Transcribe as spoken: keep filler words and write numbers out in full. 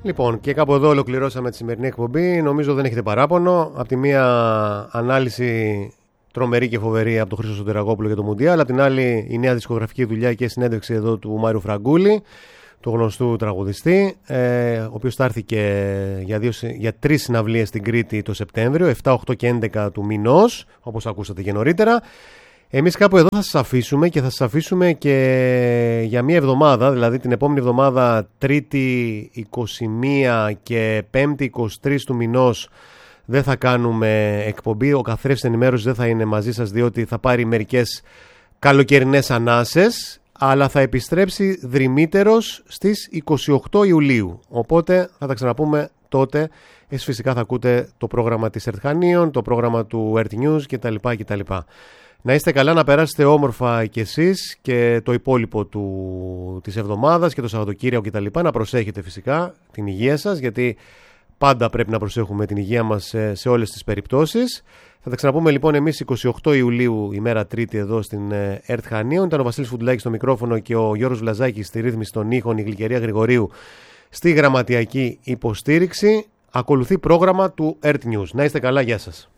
Λοιπόν, και κάπου εδώ ολοκληρώσαμε τη σημερινή εκπομπή. Νομίζω δεν έχετε παράπονο. Από τη μία ανάλυση τρομερή και φοβερή από τον Χρήστο Σωτηρακόπουλο για το Μουντιάλ. Απ' την άλλη η νέα δισκογραφική δουλειά και συνέντευξη εδώ του Μάριου Φραγκούλη, του γνωστού τραγουδιστή, ε, ο οποίος θα έρθει και για, δύο, για τρεις συναυλίες στην Κρήτη το Σεπτέμβριο, επτά, οκτώ και έντεκα του μηνός, όπως ακούσατε και νωρίτερα. Εμείς κάπου εδώ θα σας αφήσουμε και θα σας αφήσουμε και για μία εβδομάδα, δηλαδή την επόμενη εβδομάδα Τρίτη είκοσι μία και Πέμπτη είκοσι τρεις του μηνός δεν θα κάνουμε εκπομπή. Ο καθρέφτης ενημέρωσης δεν θα είναι μαζί σας, διότι θα πάρει μερικές καλοκαιρινές ανάσες, αλλά θα επιστρέψει δρυμύτερος στις είκοσι οκτώ Ιουλίου. Οπότε θα τα ξαναπούμε τότε. Εσείς φυσικά θα ακούτε το πρόγραμμα της ΕΡΤ Χανίων, το πρόγραμμα του ΕΡΤ News κτλ. κτλ. Να είστε καλά, να περάσετε όμορφα κι εσείς και το υπόλοιπο του, της εβδομάδας και το Σαββατοκύριακο κτλ. Να προσέχετε φυσικά την υγεία σας, γιατί πάντα πρέπει να προσέχουμε την υγεία μας σε, σε όλες τις περιπτώσεις. Θα τα ξαναπούμε λοιπόν εμείς είκοσι οκτώ Ιουλίου, ημέρα Τρίτη, εδώ στην ΕΡΤ Χανίων. Ήταν ο Βασίλης Φουντουλάκης στο μικρόφωνο και ο Γιώργος Βλαζάκης στη ρύθμιση των ήχων, η Γλυκερία Γρηγορίου στη γραμματιακή υποστήριξη. Ακολουθεί πρόγραμμα του ΕΡΤ News. Να είστε καλά, γεια σας.